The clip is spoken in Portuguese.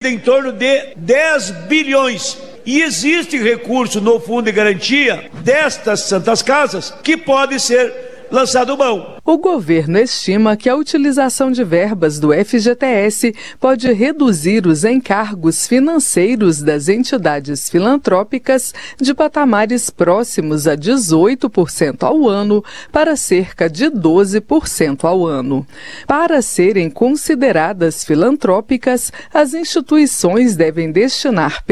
em torno de 10 bilhões. E existe recurso no Fundo de Garantia destas Santas Casas que pode ser lançado mão. O governo estima que a utilização de verbas do FGTS pode reduzir os encargos financeiros das entidades filantrópicas de patamares próximos a 18% ao ano para cerca de 12% ao ano. Para serem consideradas filantrópicas, as instituições devem destinar